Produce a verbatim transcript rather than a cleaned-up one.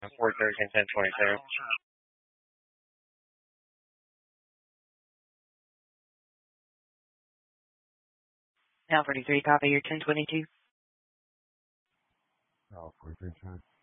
four thirty and ten twenty-two. Now forty-three, copy your ten twenty-two. Oh, forty-three,